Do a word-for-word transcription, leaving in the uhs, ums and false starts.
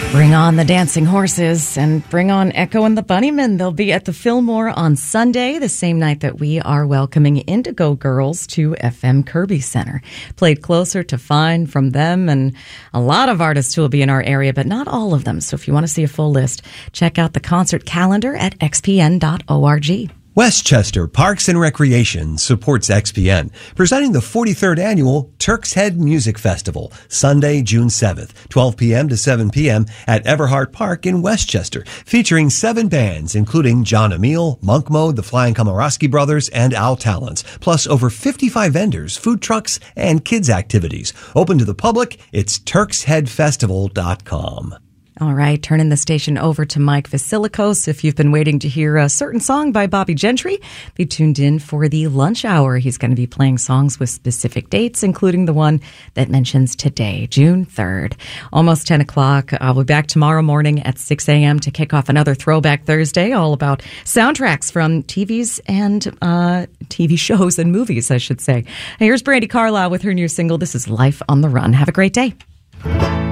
Bring on the Dancing Horses and bring on Echo and the Bunnymen. They'll be at the Fillmore on Sunday, the same night that we are welcoming Indigo Girls to F M Kirby Center. Played Closer to Find from them and a lot of artists who will be in our area, but not all of them. So if you want to see a full list, check out the concert calendar at x p n dot org. Westchester Parks and Recreation supports X P N, presenting the forty-third annual Turk's Head Music Festival, Sunday, June seventh, twelve p.m. to seven p.m. at Everhart Park in Westchester, featuring seven bands, including John Emile, Monk Mode, the Flying Komorowski Brothers, and Al Talents, plus over fifty-five vendors, food trucks, and kids activities. Open to the public, it's turks head festival dot com. All right, turning the station over to Mike Vasilikos. If you've been waiting to hear a certain song by Bobby Gentry, be tuned in for the lunch hour. He's going to be playing songs with specific dates, including the one that mentions today, June third. Almost ten o'clock. I'll be back tomorrow morning at six a.m. to kick off another Throwback Thursday, all about soundtracks from T Vs and uh, T V shows and movies, I should say. Here's Brandi Carlile with her new single. This is Life on the Run. Have a great day.